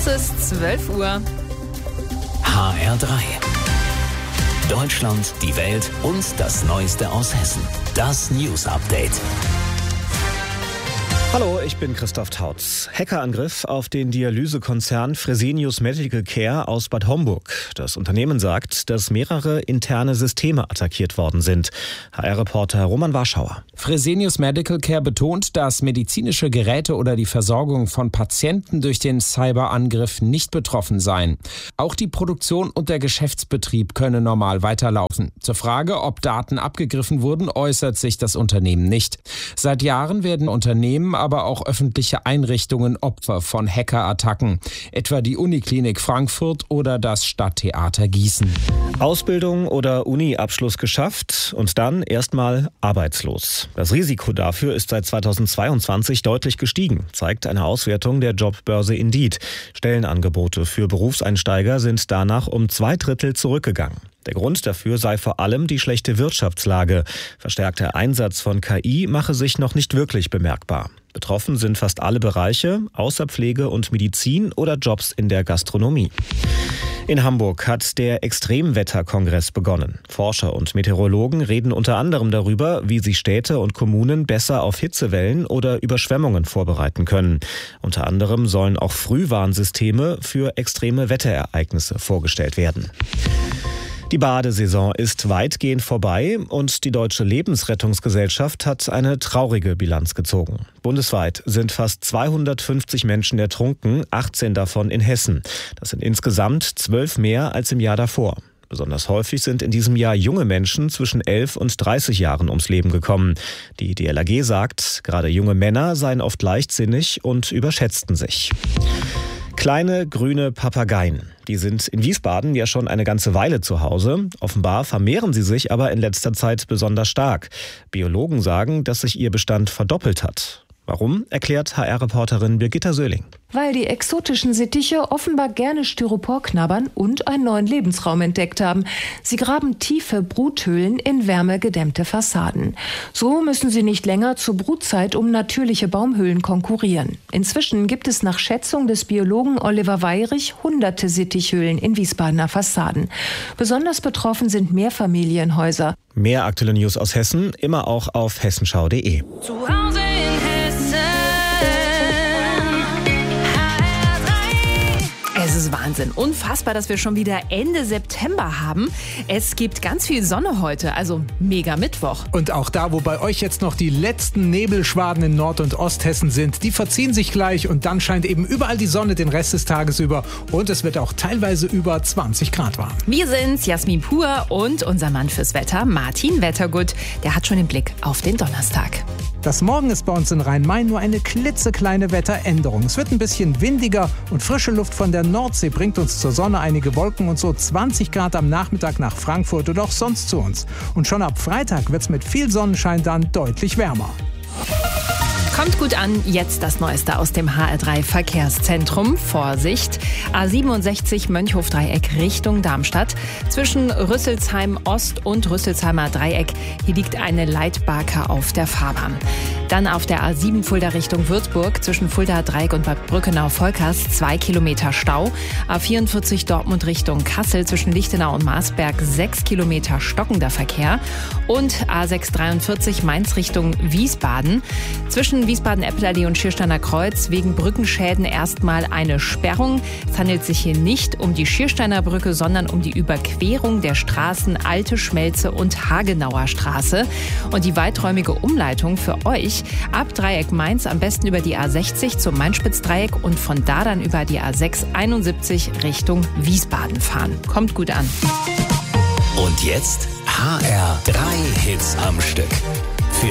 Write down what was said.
ist 12 Uhr. HR3. Deutschland, die Welt und das Neueste aus Hessen. Das News Update. Hallo, ich bin Christoph Tautz. Hackerangriff auf den Dialysekonzern Fresenius Medical Care aus Bad Homburg. Das Unternehmen sagt, dass mehrere interne Systeme attackiert worden sind. HR-Reporter Roman Warschauer. Fresenius Medical Care betont, dass medizinische Geräte oder die Versorgung von Patienten durch den Cyberangriff nicht betroffen seien. Auch die Produktion und der Geschäftsbetrieb könne normal weiterlaufen. Zur Frage, ob Daten abgegriffen wurden, äußert sich das Unternehmen nicht. Seit Jahren werden Unternehmen, aber auch öffentliche Einrichtungen Opfer von Hackerattacken, etwa die Uniklinik Frankfurt oder das Stadttheater Gießen. Ausbildung oder Uni-Abschluss geschafft und dann erstmal arbeitslos. Das Risiko dafür ist seit 2022 deutlich gestiegen, zeigt eine Auswertung der Jobbörse Indeed. Stellenangebote für Berufseinsteiger sind danach um 2/3 zurückgegangen. Der Grund dafür sei vor allem die schlechte Wirtschaftslage. Verstärkter Einsatz von KI mache sich noch nicht wirklich bemerkbar. Betroffen sind fast alle Bereiche, außer Pflege und Medizin oder Jobs in der Gastronomie. In Hamburg hat der Extremwetterkongress begonnen. Forscher und Meteorologen reden unter anderem darüber, wie sich Städte und Kommunen besser auf Hitzewellen oder Überschwemmungen vorbereiten können. Unter anderem sollen auch Frühwarnsysteme für extreme Wetterereignisse vorgestellt werden. Die Badesaison ist weitgehend vorbei und die Deutsche Lebensrettungsgesellschaft hat eine traurige Bilanz gezogen. Bundesweit sind fast 250 Menschen ertrunken, 18 davon in Hessen. Das sind insgesamt 12 mehr als im Jahr davor. Besonders häufig sind in diesem Jahr junge Menschen zwischen 11 und 30 Jahren ums Leben gekommen. Die DLRG sagt, gerade junge Männer seien oft leichtsinnig und überschätzten sich. Kleine grüne Papageien. Die sind in Wiesbaden ja schon eine ganze Weile zu Hause. Offenbar vermehren sie sich aber in letzter Zeit besonders stark. Biologen sagen, dass sich ihr Bestand verdoppelt hat. Warum, erklärt HR-Reporterin Birgitta Söhling. Weil die exotischen Sittiche offenbar gerne Styropor knabbern und einen neuen Lebensraum entdeckt haben. Sie graben tiefe Bruthöhlen in wärmegedämmte Fassaden. So müssen sie nicht länger zur Brutzeit um natürliche Baumhöhlen konkurrieren. Inzwischen gibt es nach Schätzung des Biologen Oliver Weyrich hunderte Sittichhöhlen in Wiesbadener Fassaden. Besonders betroffen sind Mehrfamilienhäuser. Mehr aktuelle News aus Hessen, immer auch auf hessenschau.de. Zu Hause in Hessen. Es ist Wahnsinn. Unfassbar, dass wir schon wieder Ende September haben. Es gibt ganz viel Sonne heute, also mega Mittwoch. Und auch da, wo bei euch jetzt noch die letzten Nebelschwaden in Nord- und Osthessen sind, die verziehen sich gleich und dann scheint eben überall die Sonne den Rest des Tages über und es wird auch teilweise über 20 Grad warm. Wir sind's, Jasmin Pur und unser Mann fürs Wetter, Martin Wettergut. Der hat schon den Blick auf den Donnerstag. Das Morgen ist bei uns in Rhein-Main nur eine klitzekleine Wetteränderung. Es wird ein bisschen windiger und frische Luft von der Nordsee bringt uns zur Sonne, einige Wolken und so 20 Grad am Nachmittag nach Frankfurt oder auch sonst zu uns. Und schon ab Freitag wird's mit viel Sonnenschein dann deutlich wärmer. Kommt gut an, jetzt das Neueste aus dem HR3 Verkehrszentrum. Vorsicht, A67 Mönchhof-Dreieck Richtung Darmstadt. Zwischen Rüsselsheim Ost und Rüsselsheimer Dreieck, hier liegt eine Leitbarke auf der Fahrbahn. Dann auf der A7 Fulda Richtung Würzburg zwischen Fulda Dreieck und Bad Brückenau-Volkers 2 Kilometer Stau. A44 Dortmund Richtung Kassel zwischen Lichtenau und Marsberg 6 Kilometer stockender Verkehr. Und A643 Mainz Richtung Wiesbaden. Zwischen Wiesbaden-Eppelallee und Schiersteiner Kreuz wegen Brückenschäden erstmal eine Sperrung. Es handelt sich hier nicht um die Schiersteiner Brücke, sondern um die Überquerung der Straßen Alte Schmelze und Hagenauer Straße. Und die weiträumige Umleitung für euch ab Dreieck Mainz am besten über die A60 zum Mainspitzdreieck und von da dann über die A671 Richtung Wiesbaden fahren. Kommt gut an. Und jetzt HR3 Hits am Stück.